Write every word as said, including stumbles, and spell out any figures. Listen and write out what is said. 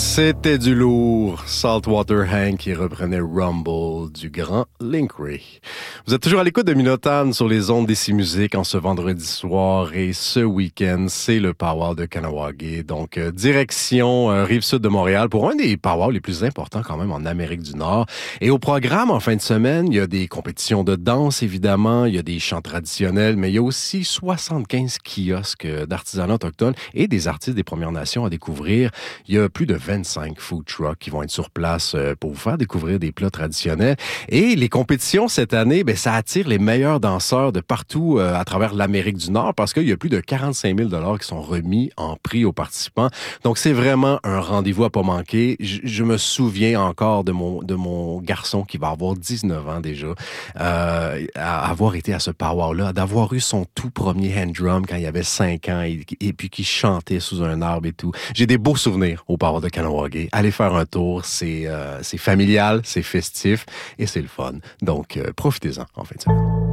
C'était du lourd. Saltwater Hank qui reprenait Rumble du grand Link Wray. Vous êtes toujours à l'écoute de Minotaur sur les ondes d'Ici Musique en ce vendredi soir et ce week-end, c'est le Powwow de Kahnawake. Donc, euh, direction euh, Rive-Sud de Montréal pour un des powwows les plus importants quand même en Amérique du Nord. Et au programme, en fin de semaine, il y a des compétitions de danse, évidemment, il y a des chants traditionnels, mais il y a aussi soixante-quinze kiosques d'artisanat autochtone et des artistes des Premières Nations à découvrir. Il y a plus de vingt-cinq food trucks qui vont être sur place pour vous faire découvrir des plats traditionnels. Et les compétitions cette année, ben, ça attire les meilleurs danseurs de partout euh, à travers l'Amérique du Nord parce qu'il y a plus de quarante-cinq mille dollars qui sont remis en prix aux participants. Donc, c'est vraiment un rendez-vous à pas manquer. Je, je me souviens encore de mon, de mon garçon qui va avoir dix-neuf ans déjà, euh, à avoir été à ce powwow-là, d'avoir eu son tout premier hand drum quand il avait cinq ans et, et puis qui chantait sous un arbre et tout. J'ai des beaux souvenirs au powwow de Kahnawake. Allez faire un tour, c'est, euh, c'est familial, c'est festif et c'est le fun. Donc, euh, profitez-en en fin de semaine.